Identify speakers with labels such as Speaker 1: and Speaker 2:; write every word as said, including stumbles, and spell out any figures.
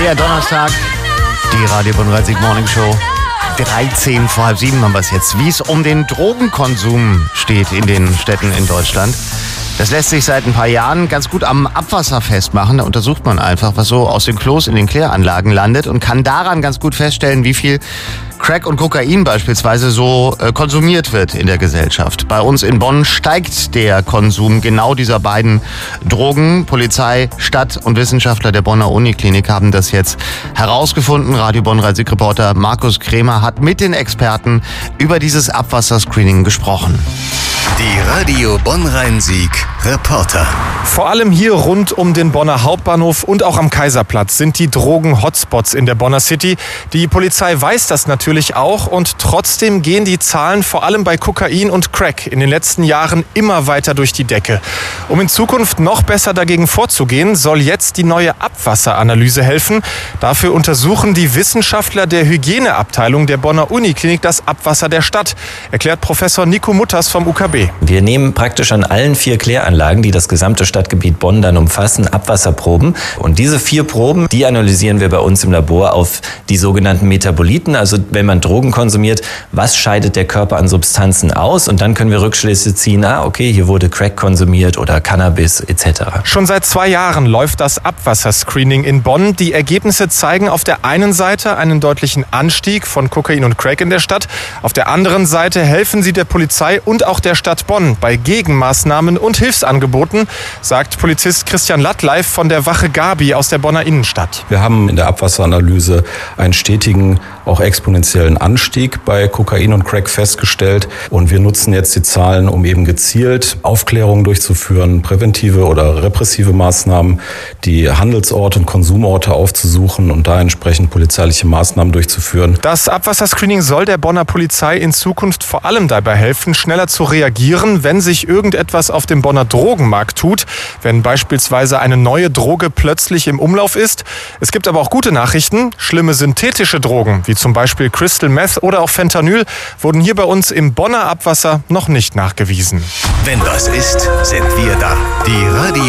Speaker 1: Der Donnerstag, die Radio Bonn-Rhein-Sieg Morning Show. dreizehn vor halb sieben haben wir es jetzt. Wie es um den Drogenkonsum steht in den Städten in Deutschland. Das lässt sich seit ein paar Jahren ganz gut am Abwasser festmachen. Da untersucht man einfach, was so aus den Klos in den Kläranlagen landet und kann daran ganz gut feststellen, wie viel Crack und Kokain beispielsweise so äh, konsumiert wird in der Gesellschaft. Bei uns in Bonn steigt der Konsum genau dieser beiden Drogen. Polizei, Stadt und Wissenschaftler der Bonner Uniklinik haben das jetzt herausgefunden. Radio Bonn-Rhein-Sieg-Reporter Markus Krämer hat mit den Experten über dieses Abwasserscreening gesprochen.
Speaker 2: Die Radio Bonn-Rhein-Sieg Reporter.
Speaker 3: Vor allem hier rund um den Bonner Hauptbahnhof und auch am Kaiserplatz sind die Drogen-Hotspots in der Bonner City. Die Polizei weiß das natürlich auch und trotzdem gehen die Zahlen vor allem bei Kokain und Crack in den letzten Jahren immer weiter durch die Decke. Um in Zukunft noch besser dagegen vorzugehen, soll jetzt die neue Abwasseranalyse helfen. Dafür untersuchen die Wissenschaftler der Hygieneabteilung der Bonner Uniklinik das Abwasser der Stadt, erklärt Professor Nico Mutters vom U K B.
Speaker 4: Wir nehmen praktisch an allen vier Kläranlagen, die das gesamte Stadtgebiet Bonn dann umfassen, Abwasserproben. Und diese vier Proben, die analysieren wir bei uns im Labor auf die sogenannten Metaboliten. Also wenn man Drogen konsumiert, was scheidet der Körper an Substanzen aus? Und dann können wir Rückschlüsse ziehen, ah, okay, hier wurde Crack konsumiert oder Cannabis et cetera.
Speaker 3: Schon seit zwei Jahren läuft das Abwasserscreening in Bonn. Die Ergebnisse zeigen auf der einen Seite einen deutlichen Anstieg von Kokain und Crack in der Stadt. Auf der anderen Seite helfen sie der Polizei und auch der Stadt Bonn bei Gegenmaßnahmen und Hilfsangeboten, sagt Polizist Christian Lattleif von der Wache Gabi aus der Bonner Innenstadt.
Speaker 5: Wir haben in der Abwasseranalyse einen stetigen, auch exponentiellen Anstieg bei Kokain und Crack festgestellt. Und wir nutzen jetzt die Zahlen, um eben gezielt Aufklärungen durchzuführen, präventive oder repressive Maßnahmen, die Handelsorte und Konsumorte aufzusuchen und da entsprechend polizeiliche Maßnahmen durchzuführen.
Speaker 3: Das Abwasserscreening soll der Bonner Polizei in Zukunft vor allem dabei helfen, schneller zu reagieren, wenn sich irgendetwas auf dem Bonner Drogenmarkt tut, wenn beispielsweise eine neue Droge plötzlich im Umlauf ist. Es gibt aber auch gute Nachrichten. Schlimme synthetische Drogen, wie zum Beispiel Crystal Meth oder auch Fentanyl, wurden hier bei uns im Bonner Abwasser noch nicht nachgewiesen.
Speaker 2: Wenn was ist, sind wir da. Die Radio